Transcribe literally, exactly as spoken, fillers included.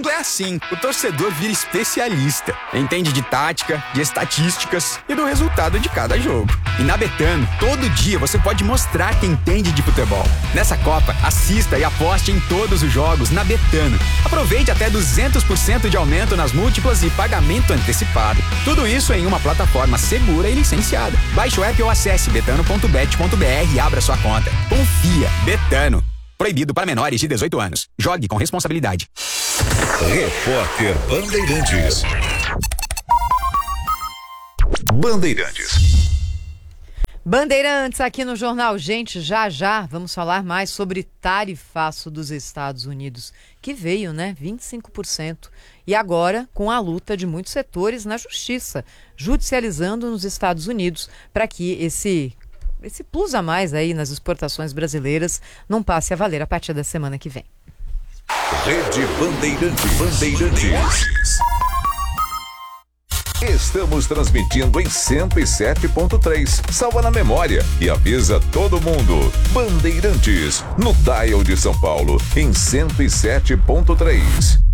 é assim, o torcedor vira especialista. Entende de tática, de estatísticas e do resultado de cada jogo. E na Betano, todo dia você pode mostrar que entende de futebol. Nessa Copa, assista e aposte em todos os jogos na Betano. Aproveite até duzentos por cento de aumento nas múltiplas e pagamento antecipado. Tudo isso em uma plataforma segura e licenciada. Baixe o app ou acesse betano ponto bet ponto b r e abra sua conta. Confia, Betano. Proibido para menores de dezoito anos. Jogue com responsabilidade. Repórter Bandeirantes. Bandeirantes. Bandeirantes aqui no Jornal. Gente, já já vamos falar mais sobre tarifaço dos Estados Unidos, que veio, né, vinte e cinco por cento. E agora com a luta de muitos setores na justiça, judicializando nos Estados Unidos para que esse esse plus a mais aí nas exportações brasileiras não passe a valer a partir da semana que vem. Rede Bandeirantes. Bandeirantes. Estamos transmitindo em cento e sete ponto três. Salva na memória e avisa todo mundo. Bandeirantes, no dial de São Paulo, em cento e sete ponto três.